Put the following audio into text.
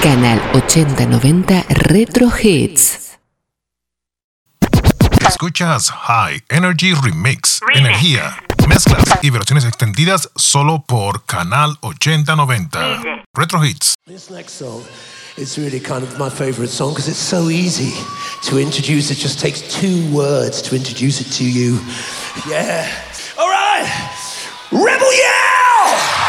Canal 8090 Retro Hits. Escuchas High Energy Remix. Energía, mezclas y versiones extendidas solo por Canal 8090 Retro Hits. This next song is really kind of my favorite song because it's so easy to introduce. It just takes 2 words to introduce it to you. Yeah. All right. Rebel, yeah!